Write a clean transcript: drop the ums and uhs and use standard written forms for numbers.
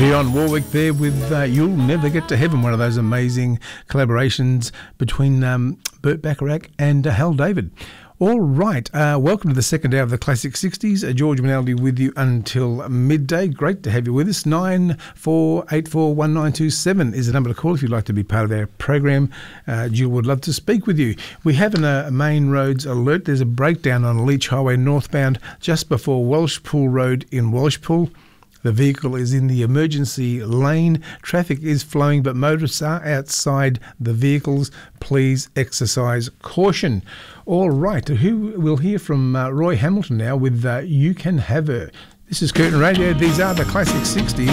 Dionne Warwick there with You'll Never Get to Heaven, one of those amazing collaborations between Burt Bacharach and Hal David. All right, welcome to the second hour of the Classic 60s. George Minaldi with you until midday. Great to have you with us. 94841927 is the number to call if you'd like to be part of our program. Jill would love to speak with you. We have a main roads alert. There's a breakdown on Leach Highway northbound just before Welshpool Road in Welshpool. The vehicle is in the emergency lane. Traffic is flowing, but motorists are outside the vehicles. Please exercise caution. All right, we'll hear from Roy Hamilton now with You Can Have Her. This is Curtin Radio. These are the Classic 60s.